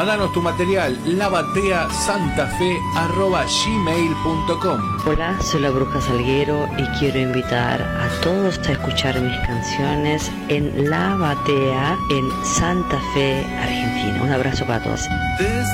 Mándanos tu material, lavateasantafe@gmail.com. Hola, soy la Bruja Salguero y quiero invitar a todos a escuchar mis canciones en La Batea en Santa Fe, Argentina. Un abrazo para todos.